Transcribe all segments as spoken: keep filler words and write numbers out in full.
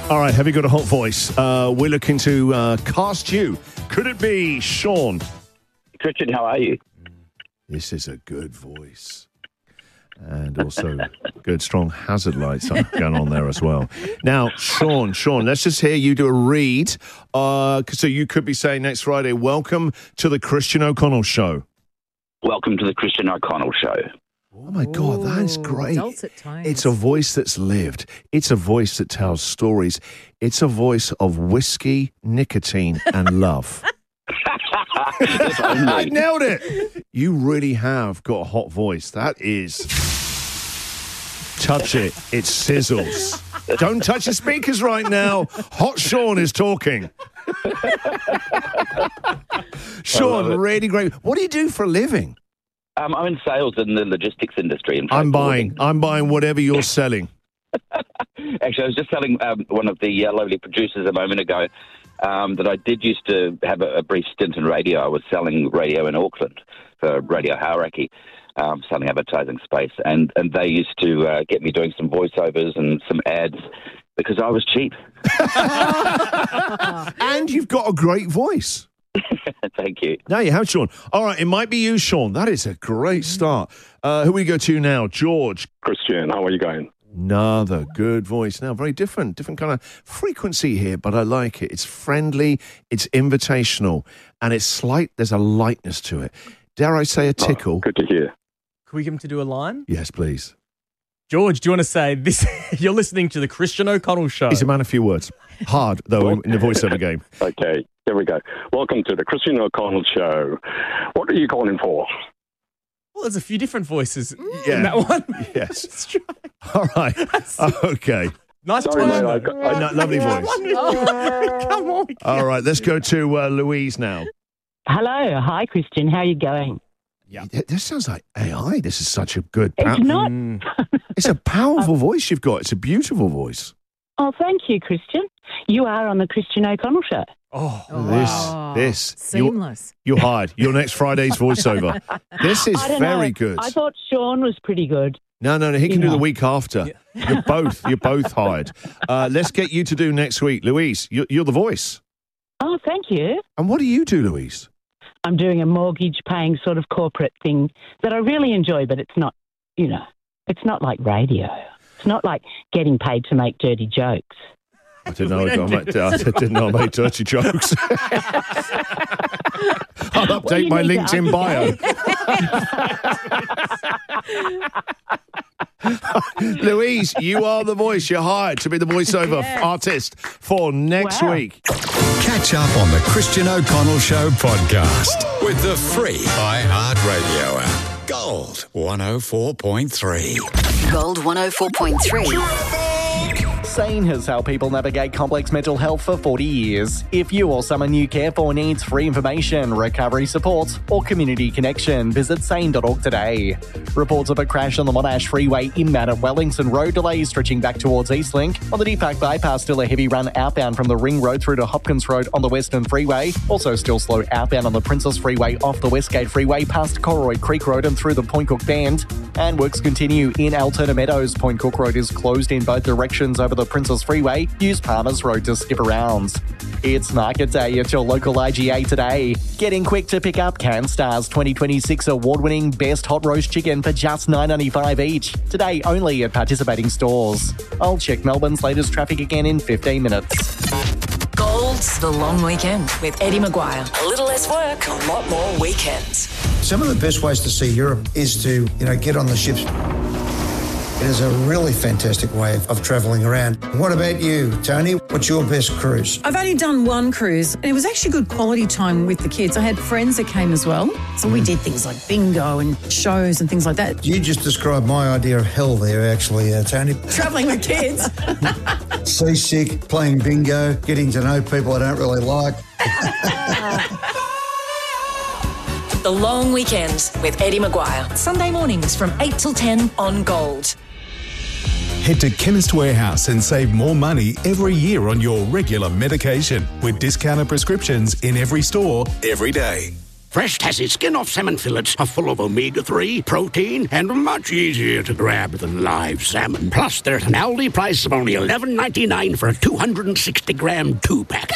All right, have you got a hot voice? Uh, we're looking to uh, cast you. Could it be Sean? Christian, how are you? This is a good voice. And also good, strong hazard lights going on there as well. Now, Sean, Sean, let's just hear you do a read. Uh, so you could be saying next Friday, welcome to the Christian O'Connell Show. Welcome to the Christian O'Connell Show. Oh, my God, that is great. Dulcet tones. It's a voice that's lived. It's a voice that tells stories. It's a voice of whiskey, nicotine, and love. I nailed it. You really have got a hot voice. That is... Touch it. It sizzles. Don't touch the speakers right now. Hot Sean is talking. Sean, really great. What do you do for a living? Um, I'm in sales in the logistics industry. In I'm buying. I'm buying whatever you're selling. Actually, I was just telling um, one of the uh, lovely producers a moment ago um, that I did used to have a, a brief stint in radio. I was selling radio in Auckland for Radio Hauraki, um, selling advertising space, and, and they used to uh, get me doing some voiceovers and some ads because I was cheap. And you've got a great voice. Thank you. Now you have, Sean. All right, it might be you, Sean. That is a great start. Uh, who we go to now? George. Christian, how are you going? Another good voice. Now, very different, different kind of frequency here, but I like it. It's friendly, it's invitational, and it's slight. There's a lightness to it. Dare I say a tickle? Oh, good to hear. Can we get him to do a line? Yes, please. George, do you want to say this? You're listening to the Christian O'Connell Show. He's a man of few words. Hard, though, in the voiceover game. Okay, here we go. Welcome to the Christian O'Connell Show. What are you calling for? Well, there's a few different voices Yeah. in that one. Yes. Let's try. All right. Okay. Nice Sorry, tone. mate, I got- Uh, no- lovely voice. Come on. All right, let's go to uh, Louise now. Hello. Hi, Christian. How are you going? Yeah. This sounds like A I. This is such a good... It's not. It's a powerful voice you've got. It's a beautiful voice. Oh, thank you, Christian. You are on the Christian O'Connell Show. Oh, This, wow. this. Seamless. You're, you're hired. You're next Friday's voiceover. This is I don't very know. good. I thought Sean was pretty good. No, no, no. He can do Yeah. the week after. You're both. You're both hired. Uh, let's get you to do next week, Louise. You're, you're the voice. Oh, thank you. And what do you do, Louise? I'm doing a mortgage-paying sort of corporate thing that I really enjoy, but it's not, you know, it's not like radio. It's not like getting paid to make dirty jokes. I didn't know. I, made, I didn't know I made dirty jokes. I'll update Well, you my need to LinkedIn bio. Louise, you are the voice. You're hired to be the voiceover Yes. artist for next Wow. week. Catch up on the Christian O'Connell Show podcast with the free iHeartRadio app. Gold one oh four point three. Gold one oh four point three. SANE has helped people navigate complex mental health for forty years. If you or someone you care for needs free information, recovery support, or community connection, visit sane dot org today. Reports of a crash on the Monash Freeway inbound at Wellington Road, delays stretching back towards Eastlink. On the Deepak bypass, still a heavy run outbound from the Ring Road through to Hopkins Road on the Western Freeway. Also still slow outbound on the Princess Freeway off the Westgate Freeway past Corroy Creek Road and through the Point Cook Bend. And works continue in Altona Meadows. Point Cook Road is closed in both directions over the Princess Freeway. Use Palmer's Road to skip around. It's Market Day at your local I G A today. Get in quick to pick up CanStar's twenty twenty-six award-winning Best Hot Roast Chicken for just nine dollars ninety-five each. Today only at participating stores. I'll check Melbourne's latest traffic again in fifteen minutes. Gold's The Long Weekend with Eddie Maguire. A little less work, a lot more weekends. Some of the best ways to see Europe is to, you know, get on the ships. It is a really fantastic way of, of travelling around. What about you, Tony? What's your best cruise? I've only done one cruise, and it was actually good quality time with the kids. I had friends that came as well. So we did things like bingo and shows and things like that. You just described my idea of hell there, actually, uh, Tony. Travelling with kids. Seasick, playing bingo, getting to know people I don't really like. The Long Weekend with Eddie Maguire. Sunday mornings from eight till ten on Gold. Head to Chemist Warehouse and save more money every year on your regular medication with discounted prescriptions in every store every day. Fresh Tassie skin-off salmon fillets are full of omega three, protein, and much easier to grab than live salmon. Plus, they're at an Aldi price of only eleven ninety-nine for a two hundred sixty gram two-pack.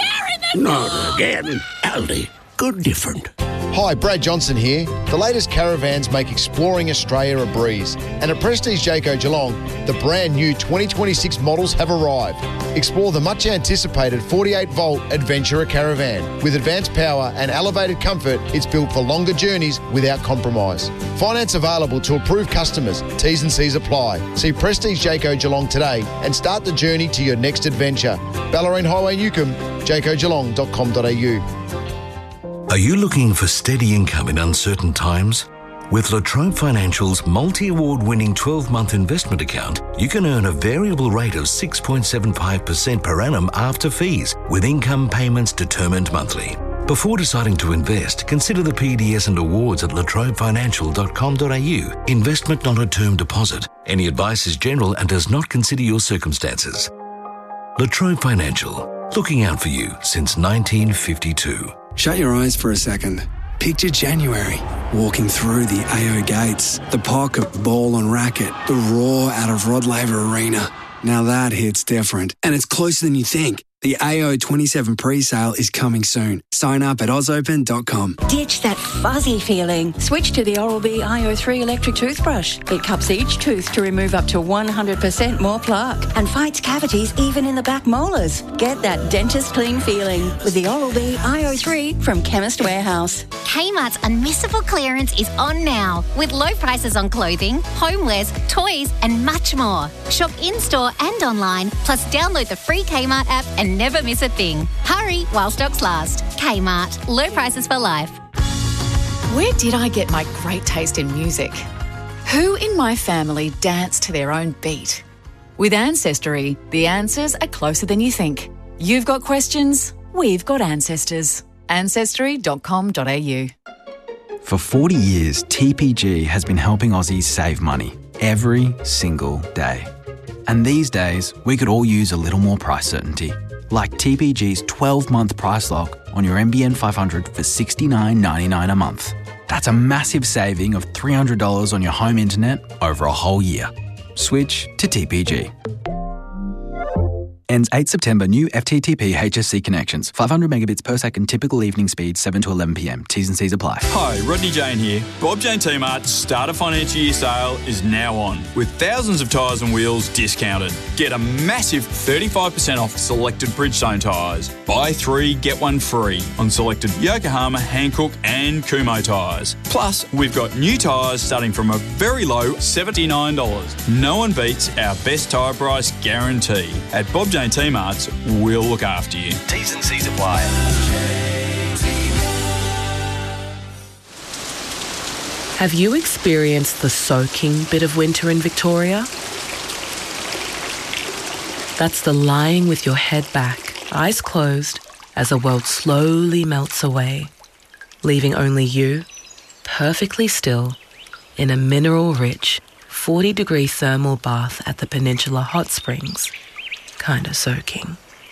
Not again. Aldi. Good different. Hi, Brad Johnson here. The latest caravans make exploring Australia a breeze. And at Prestige Jayco Geelong, the brand new twenty twenty-six models have arrived. Explore the much anticipated forty-eight volt Adventurer Caravan. With advanced power and elevated comfort, it's built for longer journeys without compromise. Finance available to approved customers. T's and C's apply. See Prestige Jayco Geelong today and start the journey to your next adventure. Ballerine Highway, Newcomb, jayco geelong dot com dot a u. Are you looking for steady income in uncertain times? With La Trobe Financial's multi-award winning twelve-month investment account, you can earn a variable rate of six point seven five percent per annum after fees, with income payments determined monthly. Before deciding to invest, consider the P D S and awards at la trobe financial dot com dot a u. Investment not a term deposit. Any advice is general and does not consider your circumstances. La Trobe Financial, looking out for you since nineteen fifty-two. Shut your eyes for a second. Picture January, walking through the A O gates, the pocket, ball and racket, the roar out of Rod Laver Arena. Now that hits different, and it's closer than you think. The A O twenty-seven pre-sale is coming soon. Sign up at oz open dot com. Ditch that fuzzy feeling. Switch to the Oral-B I O three electric toothbrush. It cups each tooth to remove up to one hundred percent more plaque and fights cavities even in the back molars. Get that dentist clean feeling with the Oral-B I O three from Chemist Warehouse. Kmart's unmissable clearance is on now with low prices on clothing, homewares, toys and much more. Shop in-store and online, plus download the free Kmart app and never miss a thing. Hurry while stocks last. Kmart. Low prices for life. Where did I get my great taste in music? Who in my family danced to their own beat? With Ancestry, the answers are closer than you think. You've got questions, we've got ancestors. ancestry dot com dot a u. For forty years, T P G has been helping Aussies save money every single day. And these days, we could all use a little more price certainty. Like T P G's twelve-month price lock on your N B N five hundred for sixty-nine ninety-nine a month. That's a massive saving of three hundred dollars on your home internet over a whole year. Switch to T P G. Ends eighth September. New F T T P H S C connections. five hundred megabits per second. Typical evening speed seven to eleven p m. T's and C's apply. Hi, Rodney Jane here. Bob Jane T-Mart's Starter Financial Year sale is now on, with thousands of tyres and wheels discounted. Get a massive thirty-five percent off selected Bridgestone tyres. Buy three, get one free on selected Yokohama, Hankook and Kumho tyres. Plus, we've got new tyres starting from a very low seventy-nine dollars. No one beats our best tyre price guarantee. At Bob Jane T-Mart's, we'll look after you. T's and C's apply. Have you experienced the soaking bit of winter in Victoria? That's the lying with your head back, eyes closed, as the world slowly melts away, leaving only you, perfectly still, in a mineral-rich, forty-degree thermal bath at the Peninsula Hot Springs. Kind of soaking.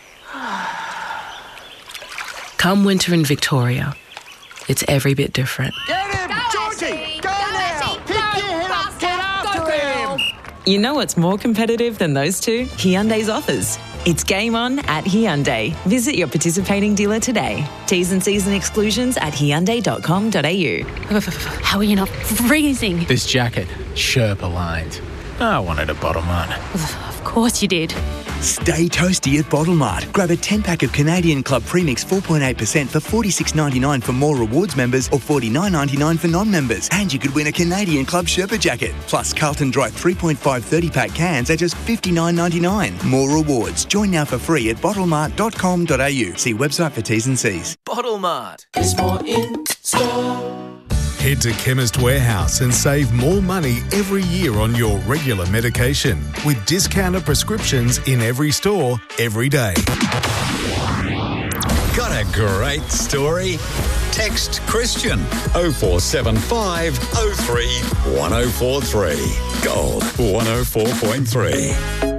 Come winter in Victoria, it's every bit different. Get him! Go Georgie! Go, go now! Pick your head up! Get after him! You know what's more competitive than those two? Hyundai's offers. It's game on at Hyundai. Visit your participating dealer today. T's and C's and exclusions at hyundai dot com dot a u. How are you not freezing? This jacket, Sherpa lined. I wanted a bottle mart. Of course you did. Stay toasty at Bottle Mart. Grab a ten-pack of Canadian Club Premix four point eight percent for forty-six ninety-nine for more rewards members or forty-nine ninety-nine for non-members. And you could win a Canadian Club Sherpa jacket. Plus Carlton Dry three point five thirty-pack cans at just fifty-nine ninety-nine. More rewards. Join now for free at bottle mart dot com dot a u. See website for T's and C's. Bottle Mart. There's more in store. Head to Chemist Warehouse and save more money every year on your regular medication with discounted prescriptions in every store, every day. Got a great story? Text Christian oh four seven five oh three one oh four three. Gold one oh four point three.